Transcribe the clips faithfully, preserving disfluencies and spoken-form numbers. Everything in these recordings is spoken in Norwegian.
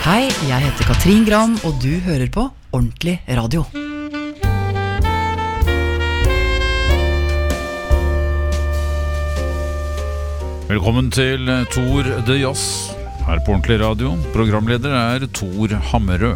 Hei, jeg heter Katrin Gran, og du hører på Ordentlig Radio. Velkommen til Tor de Jazz, her på Ordentlig Radio. Programleder er Tor Hammerød.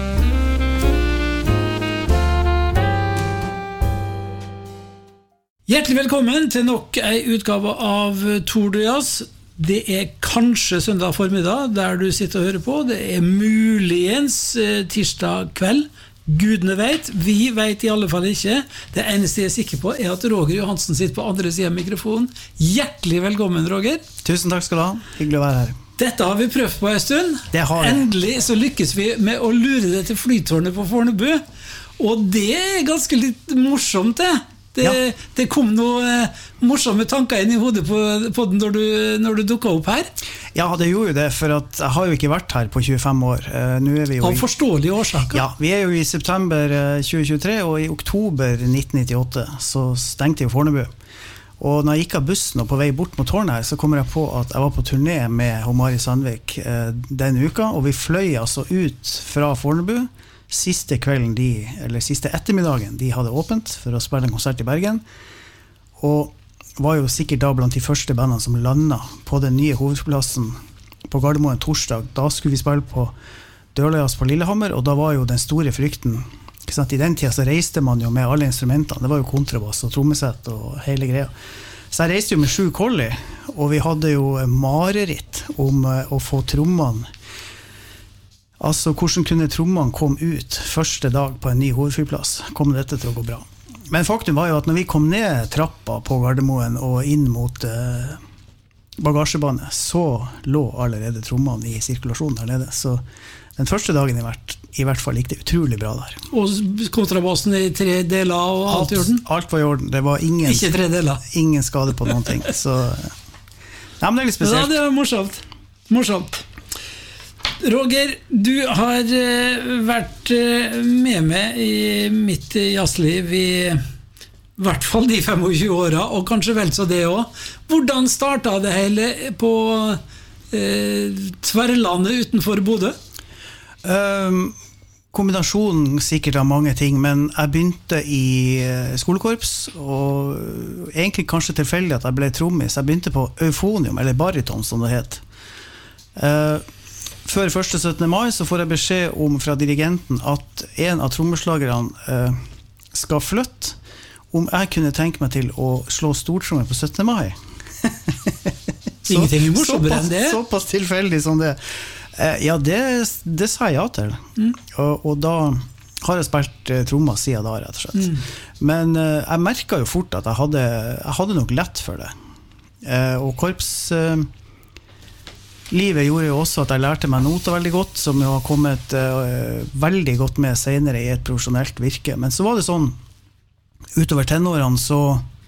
Hjertelig velkommen til nok en utgave av Tor de Jazz. Det er kanskje søndag formiddag der du sitter og hører på. Det er muligens eh, tirsdag kveld. Gudene vet, vi vet i alle fall ikke. Det eneste jeg er sikker på er at Roger Johansen sitter på andre siden av mikrofonen. Hjertelig velkommen, Roger. Tusen takk skal du ha. Hyggelig å være her. Dette har vi prøvd på en stund. Det har vi. Endelig så lykkes vi med å lure det til flytårnet på Fornebu. Og det er ganske litt morsomt, det. Det, ja. det kom noen eh, morsomme tanker inn i hodet på, på den når du, når du dukket opp her. Ja, det gjorde jo det, for at jeg har jo ikke vært her på tjuefem år. Uh, nå er vi jo Av forståelige årsaker. Ja, vi er jo i september tjue tjuetre, og i oktober nitten nittiåtte så stengte jo Fornebu. Og når jeg gikk av bussen og på vei bort mot tårnet her, så kommer jeg på at jeg var på turné med Mari Sandvik uh, den uka, og vi fløy altså ut fra Fornebu siste kvelden de, eller siste ettermiddagen de hadde åpent for å spille en konsert i Bergen, og var jo sikkert da blant de første bandene som landet på den nye hovedplassen på Gardermoen torsdag. Da skulle vi spille på Dørlejas på Lillehammer, og da var jo den store frykten, ikke sant? I den tiden så reiste man jo med alle instrumentene, det var jo kontrabass og trommesett og hele greia. Så jeg reiste jo med sju kolli, og vi hadde jo mareritt om å få trommene. Altså, hvordan kunne trommene komme ut første dag på en ny hovedflyplass? Kom dette til å gå bra? Men faktum var jo at når vi kom ned trappa på Gardermoen og inn mot eh, bagasjebandet, så lå allerede trommene i sirkulasjon der nede. Så den første dagen i hvert, i hvert fall gikk det utrolig bra der. Og kontrabassen i tre deler og alt, alt i orden? Alt var i orden. Det var ingen, Ikke tre deler? Ingen skade på noen ting. Så, ja, men det er litt spesielt. Ja, det var morsomt. Morsomt. Roger, du har vært med meg i mitt jazzliv i hvert fall de tjuefem åra, og kanskje vel så det også. Hvordan startet det hele på eh, Tverrlandet utenfor Bodø? Um, kombinasjonen sikkert av mange ting, men jeg begynte i skolekorps, og egentlig kanskje tilfeldig at jeg ble trommis. Jeg begynte på Eufonium, eller Bariton som det het. Uh, Før første syttende mai så får jeg beskjed om fra dirigenten at en av trommeslagerne eh, skal flytte, om jeg kunne tenke meg til å slå stortrommer på syttende mai. Ingenting er morsommere enn det. Såpass tilfeldig som det. Eh, ja, det, det sa jeg ja til. Mm. Og, og da har jeg spilt eh, trommer siden da, rett og slett. Mm. Men eh, jeg merket jo fort at jeg hadde, jeg hadde nok lett for det. Eh, og korps... Eh, Livet gjorde jo også at jeg lærte meg noter veldig godt, som jo har kommet uh, veldig godt med senere i et profesjonelt virke. Men så var det sånn, utover tenårene så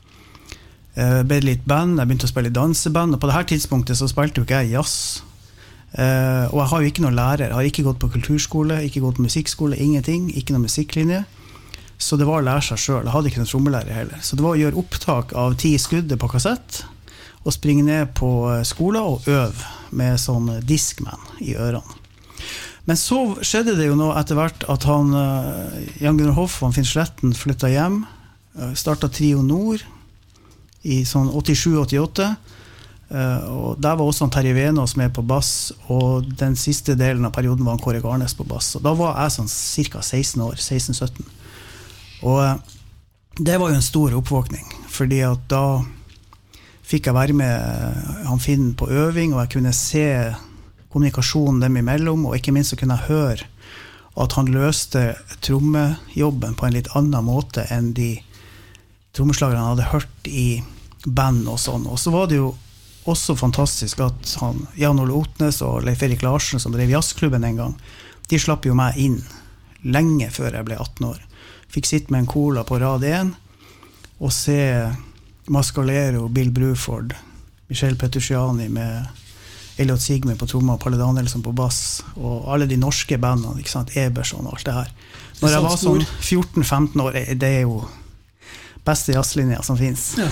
uh, ble det litt band, jeg begynte å spille i danseband, og på det her tidspunktet så spilte jo ikke jeg jazz. Uh, og jeg har jo ikke noen lærer, jeg har ikke gått på kulturskole, ikke gått på musikkskole, ingenting, ikke noen musikklinje. Så det var å lære seg selv, jeg hadde ikke noen trommelærer heller. Så det var å gjøre opptak av ti skudder på kassett, og springe ned på skolen og øve med sånn Discman i ørene. Men så skjedde det jo nå etter hvert at han, Jan Gunnar Hoff og Finn Sletten flyttet hjem, startet Trio Nord i sånn åttisju åttiåtte, og der var også han Terje Venås med på bass, og den siste delen av perioden var han Kåre Garnes på bass. Og da var jeg sånn cirka seksten år, seksten sytten. Og det var jo en stor oppvåkning, fordi at da fikk jeg være med han Finn på øving, og jeg kunne se kommunikasjonen dem imellom, og ikke minst så kunne jeg høre at han løste trommejobben på en litt annen måte enn de trommeslagerne han hadde hørt i band og sånn. Og så var det jo også fantastisk at han, Jan Ole Otnes og Leif Erik Larsen, som drev jazzklubben en gang, de slapp jo meg inn lenge før jeg ble atten år. Fikk sitte med en cola på rad én, og se Mascalero, Bill Bruford, Michel Petrucciani med Elliot Sigmund på trommer, Palle Danielsen på bass, og alle de norske bandene, ikke sant, Eberson og alt det her. Når jeg var sånn fjorten femten år, det er jo beste jazzlinja som finnes. Ja.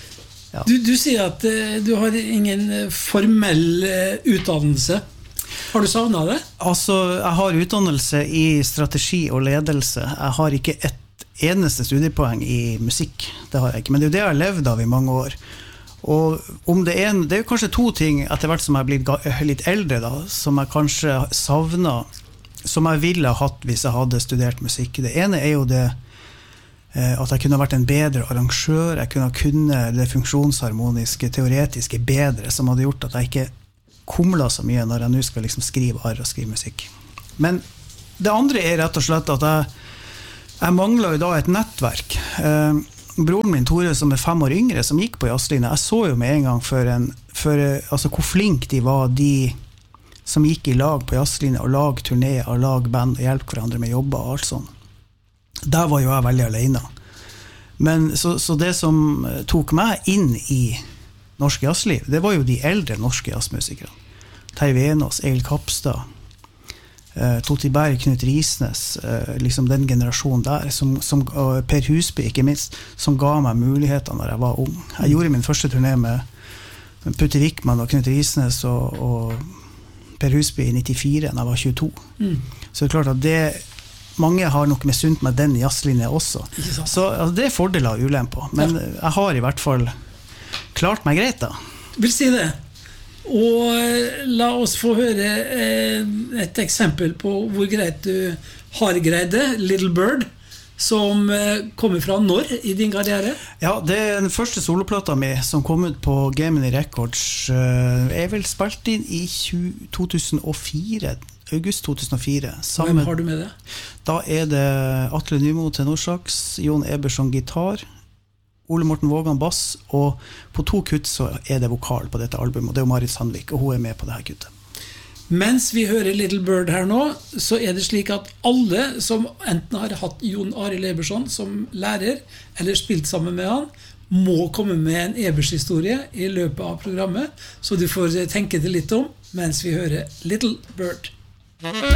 Ja. Du, du sier at uh, du har ingen formell uh, utdannelse. Har du savnet det? Altså, jeg har utdannelse i strategi og ledelse. Jeg har ikke et eneste studiepoeng i musikk. Det har jeg ikke, men det er jo det jeg har levd av i mange år. Og om det er, en, det er jo kanskje to ting etter hvert som jeg blir litt eldre da, som jeg kanskje savner, som jeg ville ha hatt hvis jeg hadde studert musikk. Det ene er jo det at jeg kunne vært en bedre arrangør, jeg kunne kunne det funksjonsharmoniske, teoretiske bedre, som hadde gjort at jeg ikke kumla så mye når jeg nå skal liksom skrive arr og skrive musikk. Men det andre er rett og slett at jeg, jeg mangler jo da et nettverk. Eh, broren min Tore, som er fem år yngre, som gikk på jazzlinja, jeg så jo med en gang for, en, for altså, hvor flink de var, de som gikk i lag på jazzlinja, og lag turné, og lag band, og hjelpe hverandre med jobber og alt sånt. Der var jo jeg veldig alene. Men så, så det som tok meg inn i norsk jazzliv, det var jo de eldre norske jazzmusikere. Terje Venås, Egil Kapstad, eh, Toti Berg, Knut Risnes, eh, liksom den generasjonen der, som, som, og Per Husby ikke minst, som ga meg muligheter når jeg var ung. Jeg gjorde min første turné med, med Putte Wickman og Knut Risnes og, og Per Husby i nittifire, når jeg var tjueto. Mm. Så det er klart at det mange har nok med sunt med den jazzlinjen også. Så altså, det er fordeler og ulemper. Men ja. Jeg har i hvert fall klart meg greit da. Vil si det. Og la oss få høre et eksempel på hvor greit du har greid det. Little Bird, som kommer fra når i din karriere? Ja, det er den første soloplata mi som kom ut på Gemini Records. Jeg vel spilt inn i to tusen og fire, august to tusen og fire. Sammen, hvem har du med det? Da er det Atle Nymo tenorsax, Jon Eberson gitar, Ole Morten Vågan bass, og på to kutt så er det vokal på dette albumet, og det er Marit Sandvik, og hun er med på det her kuttet. Mens vi hører Little Bird her nå, så er det slik at alle som enten har hatt Jon Arild Eberson som lærer, eller spilt sammen med han, må komme med en Ebers-historie i løpet av programmet, så du får tenke det litt om, mens vi hører Little Bird.